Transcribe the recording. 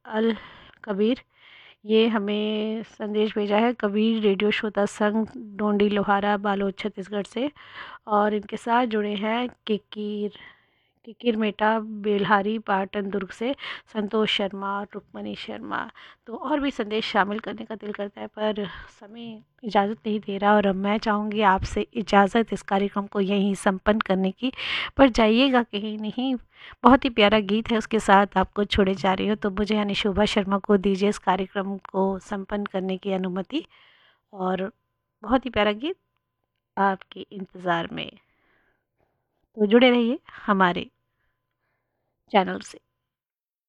अल कबीर, ये हमें संदेश भेजा है कबीर रेडियो श्रोता संघ डोंडी लोहारा बालोद छत्तीसगढ़ से। और इनके साथ जुड़े हैं किकिर मेटा बेल्हारी पाटन दुर्ग से संतोष शर्मा और रुक्मणी शर्मा। तो और भी संदेश शामिल करने का दिल करता है पर समय इजाज़त नहीं दे रहा, और अब मैं चाहूँगी आपसे इजाज़त इस कार्यक्रम को यहीं संपन्न करने की। पर जाइएगा कहीं नहीं, बहुत ही प्यारा गीत है, उसके साथ आपको छोड़े जा रही हो, तो मुझे यानी शोभा शर्मा को दीजिए इस कार्यक्रम को संपन्न करने की अनुमति। और बहुत ही प्यारा गीत आपके इंतज़ार में, तो जुड़े रहिए हमारे चैनल से।